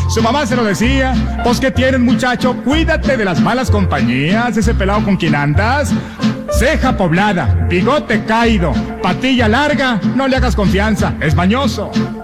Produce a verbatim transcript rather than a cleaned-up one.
Su mamá se lo decía. Pues que tienes, muchacho, cuídate de las malas compañías. Ese pelado con quien andas, ceja poblada, bigote caído, patilla larga, no le hagas confianza, es mañoso.